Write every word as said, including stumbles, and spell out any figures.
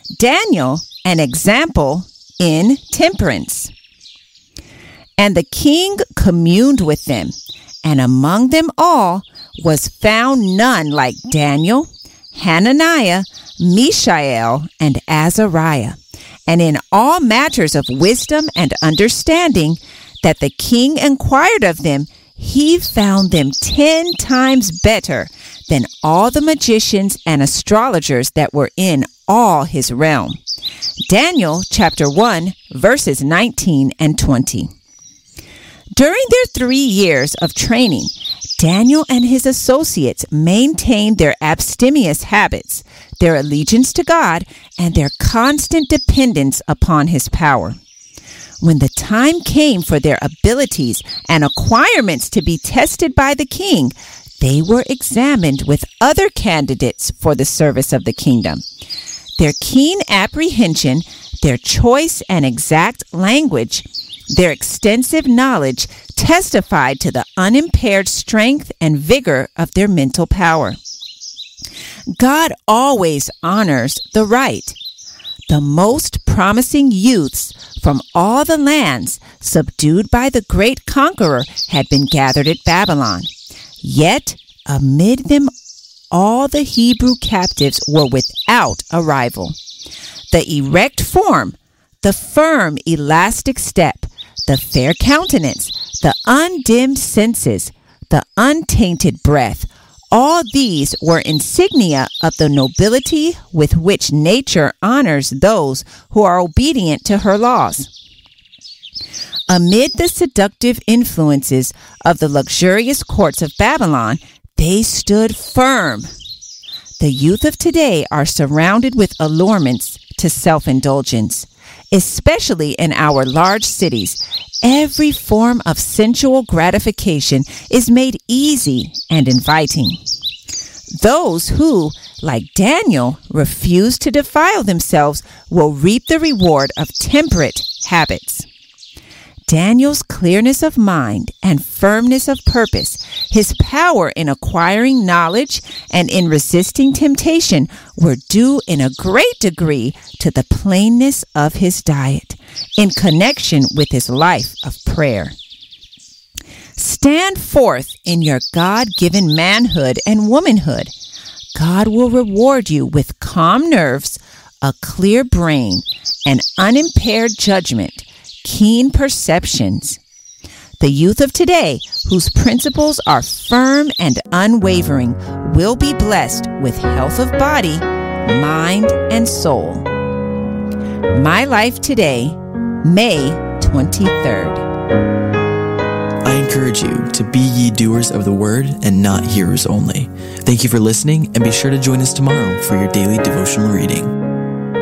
Daniel, an example in temperance. And the king communed with them, and among them all was found none like Daniel, Hananiah, Mishael, and Azariah. And in all matters of wisdom and understanding that the king inquired of them, he found them ten times better than all the magicians and astrologers that were in all his realm. Daniel chapter one, verses nineteen and twenty. During their three years of training, Daniel and his associates maintained their abstemious habits, their allegiance to God, and their constant dependence upon his power. When the time came for their abilities and acquirements to be tested by the king, they were examined with other candidates for the service of the kingdom. Their keen apprehension, their choice and exact language, their extensive knowledge testified to the unimpaired strength and vigor of their mental power. God always honors the right. The most promising youths from all the lands subdued by the great conqueror had been gathered at Babylon. Yet, amid them all the Hebrew captives were without a rival. The erect form, the firm elastic step, the fair countenance, the undimmed senses, the untainted breath, all these were insignia of the nobility with which nature honors those who are obedient to her laws. Amid the seductive influences of the luxurious courts of Babylon, they stood firm. The youth of today are surrounded with allurements to self-indulgence. Especially in our large cities, every form of sensual gratification is made easy and inviting. Those who, like Daniel, refuse to defile themselves will reap the reward of temperate habits. Daniel's clearness of mind and firmness of purpose, his power in acquiring knowledge and in resisting temptation were due in a great degree to the plainness of his diet in connection with his life of prayer. Stand forth in your God-given manhood and womanhood. God will reward you with calm nerves, a clear brain, and unimpaired judgment, keen perceptions. The youth of today, whose principles are firm and unwavering, will be blessed with health of body, mind, and soul. My Life Today, May twenty-third. I encourage you to be ye doers of the word and not hearers only. Thank you for listening, and be sure to join us tomorrow for your daily devotional reading.